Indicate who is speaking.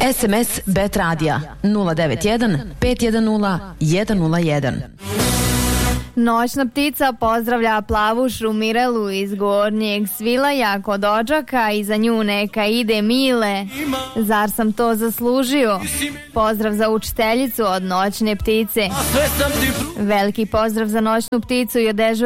Speaker 1: SMS Bet Radija 091 510 101.
Speaker 2: Noćna ptica pozdravlja plavušu Mirelu iz Gornjeg Svilaja kod Odžaka i za nju neka ide Mile. Zar sam to zaslužio? Pozdrav za učiteljicu od Noćne ptice. Veliki pozdrav za Noćnu pticu i od